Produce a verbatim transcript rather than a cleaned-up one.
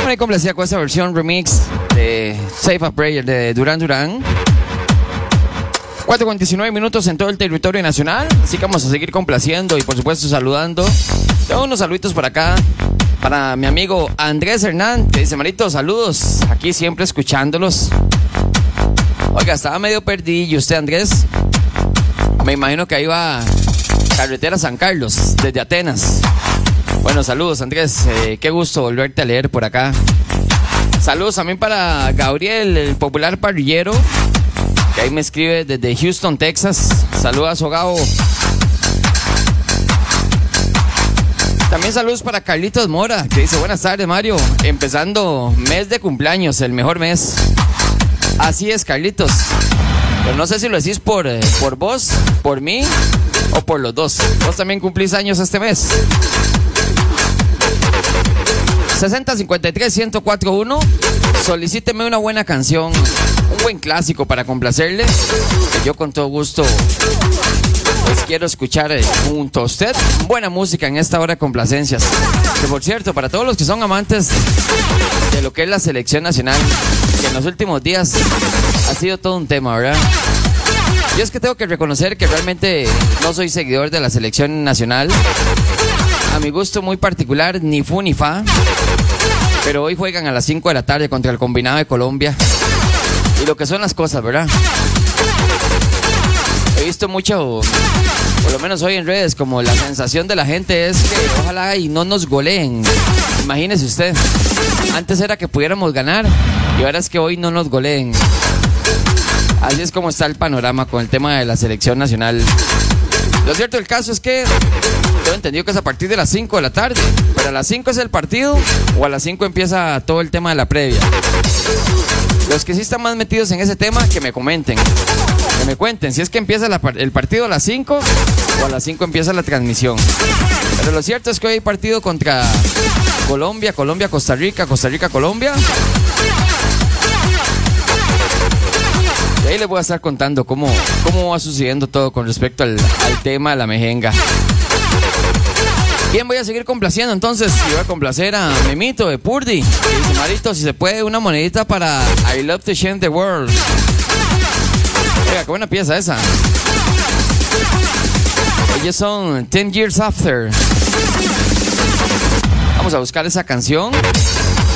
Bueno, y complacía con esta versión remix de Save a Prayer de Duran Duran. cuatro con diecinueve minutos en todo el territorio nacional. Así que vamos a seguir complaciendo y por supuesto saludando. Tengo unos saluditos por acá para mi amigo Andrés Hernán, que dice: Marito, saludos, aquí siempre escuchándolos. Oiga, estaba medio perdido usted, Andrés. Me imagino que ahí va carretera San Carlos, desde Atenas. Bueno, saludos, Andrés, eh, qué gusto volverte a leer por acá. Saludos también para Gabriel, el popular parrillero, que ahí me escribe desde Houston, Texas. Saludos, Gabo. También saludos para Carlitos Mora, que dice: buenas tardes, Mario, empezando mes de cumpleaños, el mejor mes. Así es, Carlitos, pero no sé si lo decís por, eh, por vos, por mí o por los dos. Vos también cumplís años este mes. sesenta cincuenta y tres ciento cuatro uno. Solicíteme una buena canción, un buen clásico para complacerle, que yo con todo gusto pues quiero escuchar eh, junto a usted buena música en esta hora de complacencias. Que por cierto, para todos los que son amantes de lo que es la selección nacional, que en los últimos días ha sido todo un tema, ¿verdad? Yo es que tengo que reconocer que realmente no soy seguidor de la selección nacional. A mi gusto muy particular, ni fu ni fa. Pero hoy juegan a las cinco de la tarde contra el combinado de Colombia. Y lo que son las cosas, ¿verdad? He visto mucho, por lo menos hoy en redes, como la sensación de la gente es que ojalá y no nos goleen. Imagínese usted, antes era que pudiéramos ganar y ahora es que hoy no nos goleen. Así es como está el panorama con el tema de la selección nacional. Lo cierto del caso es que yo he entendido que es a partir de las cinco de la tarde, pero a las cinco es el partido o a las cinco empieza todo el tema de la previa. Los que sí están más metidos en ese tema, que me comenten, que me cuenten si es que empieza la, el partido a las cinco o a las cinco empieza la transmisión. Pero lo cierto es que hoy hay partido contra Colombia, Colombia, Costa Rica, Costa Rica, Colombia. Y ahí les voy a estar contando cómo, cómo va sucediendo todo con respecto al, al tema de la mejenga. Bien, voy a seguir complaciendo entonces. Y voy a complacer a Memito de Purdy. Y dice: Marito, si se puede, una monedita para I Love to Change the World. Oiga, qué buena pieza esa. Ellos son Ten Years After. Vamos a buscar esa canción.